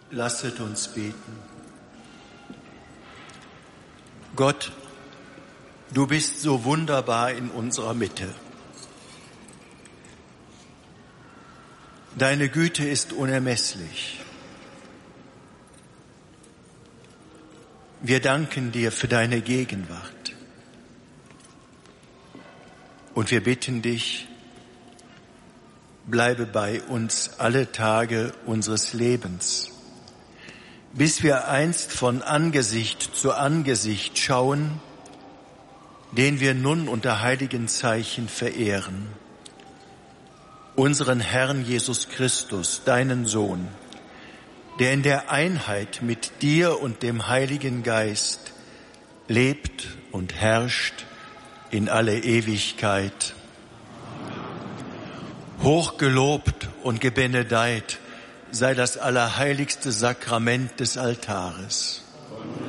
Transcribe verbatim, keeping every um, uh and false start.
Lasset uns beten. Gott, du bist so wunderbar in unserer Mitte. Deine Güte ist unermesslich. Wir danken dir für deine Gegenwart. Und wir bitten dich, bleibe bei uns alle Tage unseres Lebens, bis wir einst von Angesicht zu Angesicht schauen, den wir nun unter heiligen Zeichen verehren. Unseren Herrn Jesus Christus, deinen Sohn, der in der Einheit mit dir und dem Heiligen Geist lebt und herrscht in alle Ewigkeit. Hochgelobt und gebenedeit sei das allerheiligste Sakrament des Altares.